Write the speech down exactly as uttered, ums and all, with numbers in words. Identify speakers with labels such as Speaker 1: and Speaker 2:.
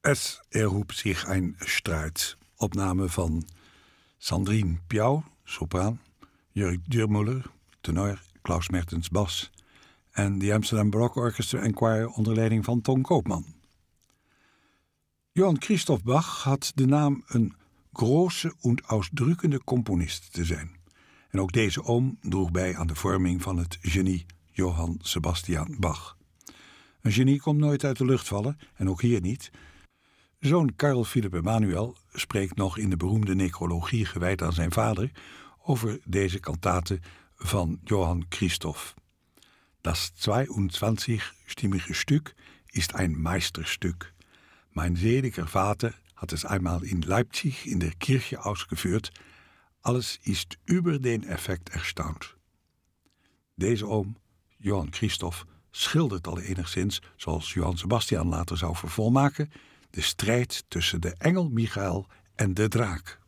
Speaker 1: Es erhob zich ein Streit. Opname van Sandrine Piau, sopraan, Jurk Dürmuller, tenor, Klaus Mertens, bas en de Amsterdam Baroque Orchestra en Choir onder leiding van Ton Koopman. Johann Christoph Bach had de naam een große und ausdrückende componist te zijn. En ook deze oom droeg bij aan de vorming van het genie Johann Sebastian Bach. Een genie komt nooit uit de lucht vallen, en ook hier niet. Zoon Karl Philipp Emanuel spreekt nog in de beroemde necrologie gewijd aan zijn vader over deze kantate van Johann Christoph. Das zweiundzwanzig-stimmige Stück ist ein Meisterstück. Mein seliger Vater hat es einmal in Leipzig in der Kirche ausgeführt. Alles ist über den Effekt erstaunt. Deze oom, Johann Christoph, schildert al enigszins, zoals Johann Sebastian later zou vervolmaken, de strijd tussen de engel Michael en de draak.